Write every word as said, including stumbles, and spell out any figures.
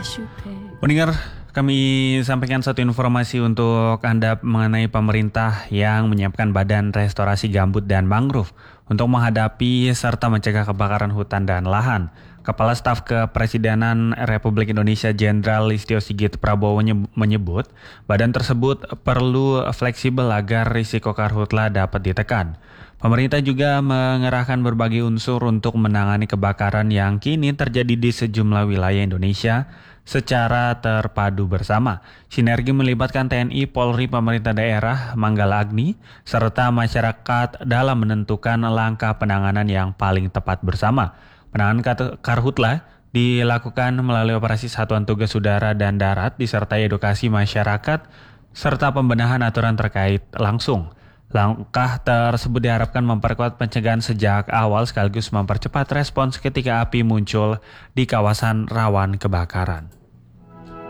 Pendengar, kami sampaikan satu informasi untuk Anda mengenai pemerintah yang menyiapkan Badan Restorasi Gambut dan Mangrove untuk menghadapi serta mencegah kebakaran hutan dan lahan. Kepala Staf Kepresidenan Republik Indonesia Jenderal Listio Sigit Prabowo menyebut badan tersebut perlu fleksibel agar risiko karhutla dapat ditekan. Pemerintah juga mengerahkan berbagai unsur untuk menangani kebakaran yang kini terjadi di sejumlah wilayah Indonesia secara terpadu bersama. Sinergi melibatkan T N I, Polri, pemerintah daerah, Manggala Agni, serta masyarakat dalam menentukan langkah penanganan yang paling tepat bersama. Penanganan karhutla dilakukan melalui operasi Satuan Tugas Udara dan Darat disertai edukasi masyarakat serta pembenahan aturan terkait langsung. Langkah tersebut diharapkan memperkuat pencegahan sejak awal sekaligus mempercepat respons ketika api muncul di kawasan rawan kebakaran.